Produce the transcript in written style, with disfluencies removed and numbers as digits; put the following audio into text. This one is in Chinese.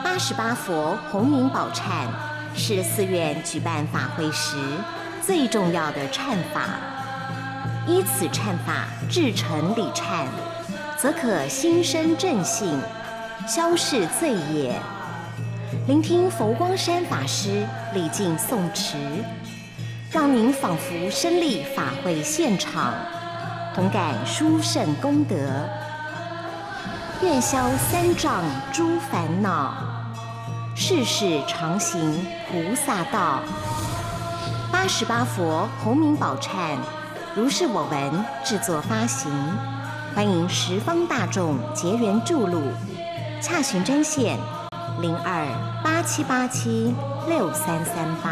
88佛洪名宝忏是寺院举办法会时最重要的忏法。依此忏法至诚礼忏，则可心生正信，消逝罪业。聆听佛光山法师礼敬诵持，让您仿佛身历法会现场，同感殊胜功德，愿消三障诸烦恼，世世常行菩萨道。88佛洪名宝忏如是我闻制作发行，欢迎十方大众结缘注录，洽询专线0287876338。